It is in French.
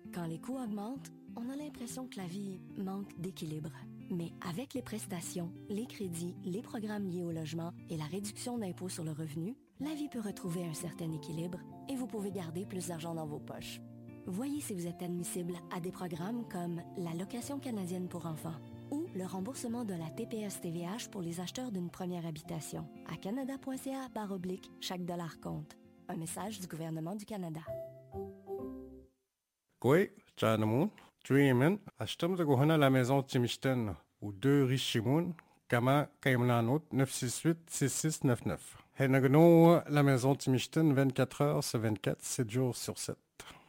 Quand les coûts augmentent, on a l'impression que la vie manque d'équilibre. Mais avec les prestations, les crédits, les programmes liés au logement et la réduction d'impôt sur le revenu, la vie peut retrouver un certain équilibre et vous pouvez garder plus d'argent dans vos poches. Voyez si vous êtes admissible à des programmes comme la location canadienne pour enfants ou le remboursement de la TPS-TVH pour les acheteurs d'une première habitation à canada.ca/chaque dollar compte. Un message du gouvernement du Canada. Oui, Tchanamoun, Dreamin, achetam de Gohana la maison Timishten, ou 2 Richimoun, Kama Kaimlanot 968-6699. Henagno, la maison Timishten, 24 heures sur 24, 7 jours sur 7.